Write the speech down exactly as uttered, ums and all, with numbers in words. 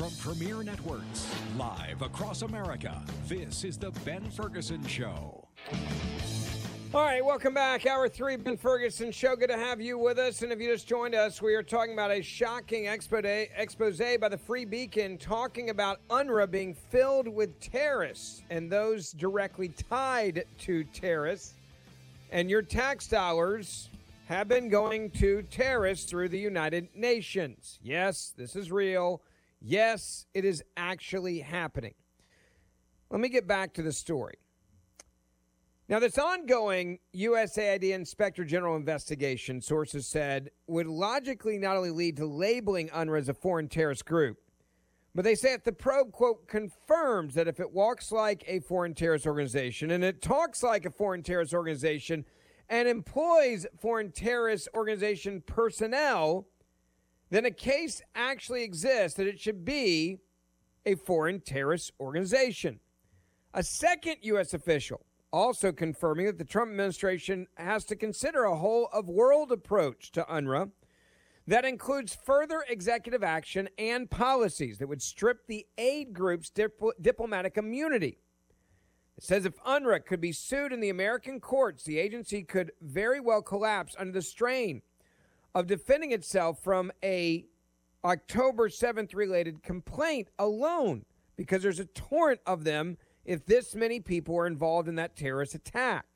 From Premier Networks, live across America, this is The Ben Ferguson Show. All right, welcome back. Hour three, Ben Ferguson Show. Good to have you with us. And if you just joined us, we are talking about a shocking expose, expose by the Free Beacon talking about UNRWA being filled with terrorists and those directly tied to terrorists. And your tax dollars have been going to terrorists through the United Nations. Yes, this is real. Yes, it is actually happening. Let me get back to the story. Now, this ongoing U S A I D Inspector General investigation, sources said, would logically not only lead to labeling UNRWA as a foreign terrorist group, but they say if the probe, quote, confirms that if it walks like a foreign terrorist organization and it talks like a foreign terrorist organization and employs foreign terrorist organization personnel, then a case actually exists that it should be a foreign terrorist organization. A second U S official also confirming that the Trump administration has to consider a whole-of-world approach to UNRWA that includes further executive action and policies that would strip the aid group's dip- diplomatic immunity. It says if UNRWA could be sued in the American courts, the agency could very well collapse under the strain of defending itself from a October seventh related complaint alone, because there's a torrent of them if this many people are involved in that terrorist attack.